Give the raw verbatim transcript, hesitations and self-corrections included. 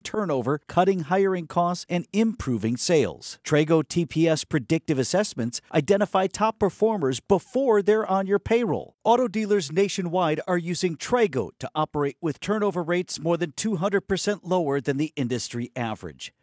turnover, cutting hiring costs, and improving sales. Trago T P S predictive assessments identify top performers before they're on your payroll. Auto dealers nationwide are using Trago to operate with turnover rates more than two hundred percent lower than the industry average.